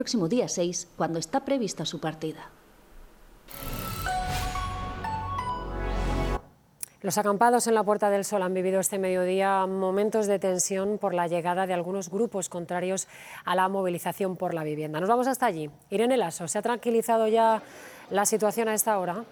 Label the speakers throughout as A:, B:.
A: próximo día 6, cuando está prevista su partida.
B: Los acampados en la Puerta del Sol han vivido este mediodía momentos de tensión por la llegada de algunos grupos contrarios a la movilización por la vivienda. Nos vamos hasta allí. Irene Lasso, ¿se ha tranquilizado ya la situación a esta hora?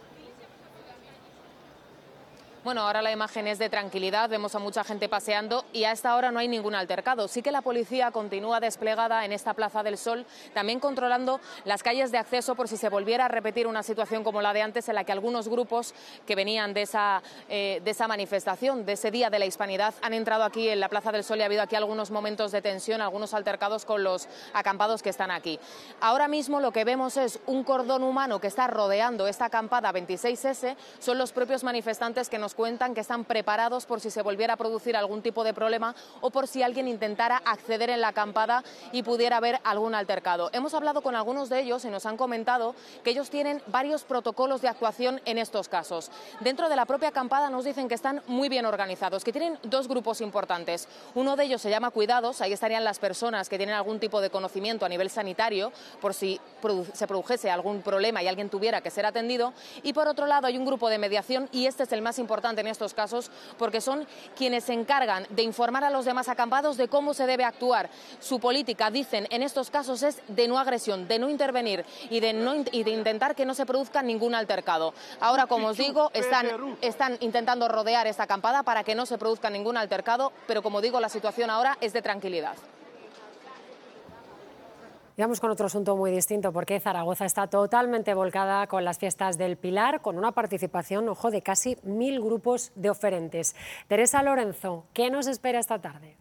C: Bueno, ahora la imagen es de tranquilidad, vemos a mucha gente paseando y a esta hora no hay ningún altercado. Sí que la policía continúa desplegada en esta Plaza del Sol, también controlando las calles de acceso por si se volviera a repetir una situación como la de antes, en la que algunos grupos que venían de esa manifestación, de ese Día de la Hispanidad, han entrado aquí en la Plaza del Sol y ha habido aquí algunos momentos de tensión, algunos altercados con los acampados que están aquí. Ahora mismo lo que vemos es un cordón humano que está rodeando esta acampada 26S, son los propios manifestantes que nos cuentan que están preparados por si se volviera a producir algún tipo de problema o por si alguien intentara acceder en la acampada y pudiera haber algún altercado. Hemos hablado con algunos de ellos y nos han comentado que ellos tienen varios protocolos de actuación en estos casos. Dentro de la propia acampada nos dicen que están muy bien organizados, que tienen dos grupos importantes. Uno de ellos se llama Cuidados, ahí estarían las personas que tienen algún tipo de conocimiento a nivel sanitario por si se produjese algún problema y alguien tuviera que ser atendido. Y por otro lado hay un grupo de mediación y este es el más importante en estos casos porque son quienes se encargan de informar a los demás acampados de cómo se debe actuar. Su política, dicen, en estos casos es de no agresión, de no intervenir y de intentar que no se produzca ningún altercado. Ahora, como os digo, están intentando rodear esta acampada para que no se produzca ningún altercado, pero como digo, la situación ahora es de tranquilidad.
B: Vamos con otro asunto muy distinto, porque Zaragoza está totalmente volcada con las fiestas del Pilar, con una participación, ojo, de casi 1000 grupos de oferentes. Teresa Lorenzo, ¿qué nos espera esta tarde?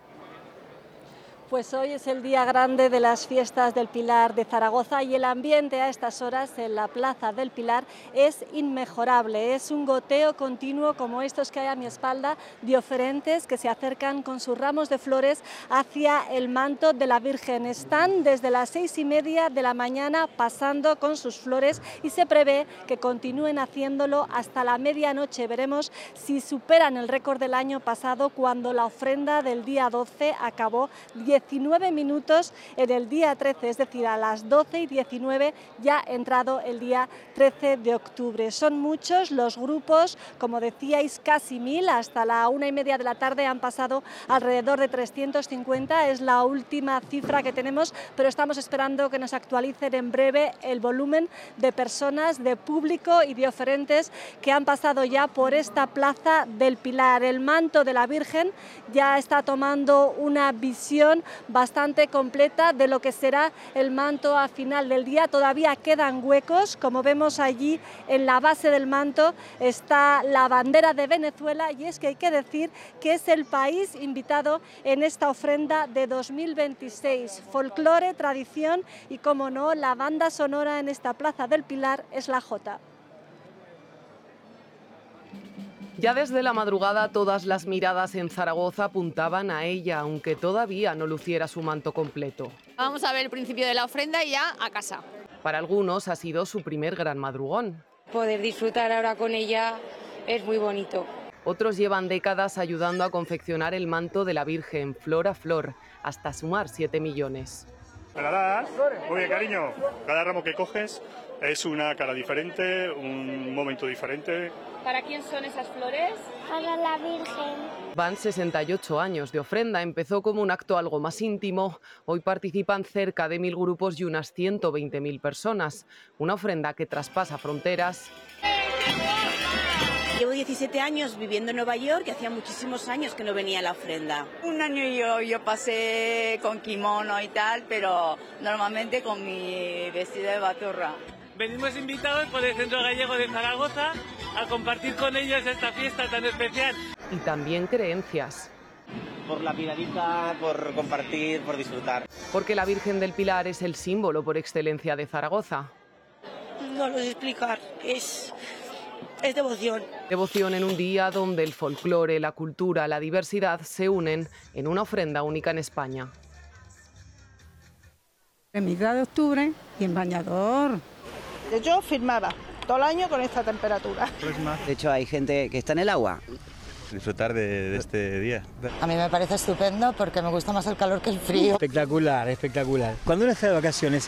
D: Pues hoy es el día grande de las fiestas del Pilar de Zaragoza y el ambiente a estas horas en la Plaza del Pilar es inmejorable. Es un goteo continuo como estos que hay a mi espalda de oferentes que se acercan con sus ramos de flores hacia el manto de la Virgen. Están desde las 6:30 de la mañana pasando con sus flores y se prevé que continúen haciéndolo hasta la medianoche. Veremos si superan el récord del año pasado cuando la ofrenda del día 12 acabó 19 minutos en el día 13, es decir, a las 12:19 ya ha entrado el día 13 de octubre. Son muchos los grupos, como decíais, casi 1000, hasta la 1:30 de la tarde han pasado alrededor de 350, es la última cifra que tenemos, pero estamos esperando que nos actualicen en breve el volumen de personas, de público y de oferentes que han pasado ya por esta Plaza del Pilar. El manto de la Virgen ya está tomando una visión bastante completa de lo que será el manto a final del día. Todavía quedan huecos, como vemos allí en la base del manto está la bandera de Venezuela y es que hay que decir que es el país invitado en esta ofrenda de 2026. Folclore, tradición y, como no, la banda sonora en esta Plaza del Pilar es la Jota.
E: Ya desde la madrugada todas las miradas en Zaragoza apuntaban a ella, aunque todavía no luciera su manto completo.
F: Vamos a ver el principio de la ofrenda y ya a casa.
E: Para algunos ha sido su primer gran madrugón.
G: Poder disfrutar ahora con ella es muy bonito.
E: Otros llevan décadas ayudando a confeccionar el manto de la Virgen, flor a flor, hasta sumar 7 millones.
H: ¿Me la das? Muy bien, cariño. Cada ramo que coges es una cara diferente, un momento diferente.
F: ¿Para quién son esas flores?
I: Para la Virgen.
E: Van 68 años de ofrenda. Empezó como un acto algo más íntimo. Hoy participan cerca de 1000 grupos y unas 120.000 personas. Una ofrenda que traspasa fronteras.
J: Llevo 17 años viviendo en Nueva York y hacía muchísimos años que no venía a la ofrenda.
K: Un año yo pasé con kimono y tal, pero normalmente con mi vestido de baturra.
L: Venimos invitados por el Centro Gallego de Zaragoza a compartir con ellos esta fiesta tan especial.
E: Y también creencias.
M: Por la piradita, por compartir, por disfrutar.
E: Porque la Virgen del Pilar es el símbolo por excelencia de Zaragoza.
J: No lo sé explicar, es devoción.
E: Devoción en un día donde el folclore, la cultura, la diversidad se unen en una ofrenda única en España.
N: En mitad de octubre y en bañador.
O: Yo firmaba todo el año con esta temperatura.
P: De hecho, hay gente que está en el agua.
Q: Disfrutar de este día.
R: A mí me parece estupendo porque me gusta más el calor que el frío.
S: Espectacular, espectacular. Cuando uno está de vacaciones